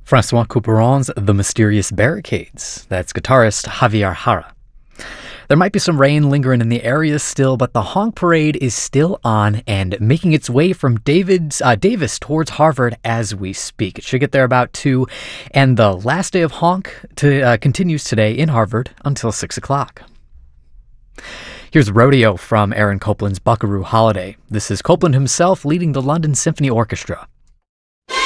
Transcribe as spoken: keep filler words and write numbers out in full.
Francois Couperin's The Mysterious Barricades. That's guitarist Javier Jara. There might be some rain lingering in the area still, but the honk parade is still on and making its way from David's, uh, Davis towards Harvard as we speak. It should get there about two, and the last day of honk to, uh, continues today in Harvard until six o'clock. Here's Rodeo from Aaron Copland's Buckaroo Holiday. This is Copland himself leading the London Symphony Orchestra.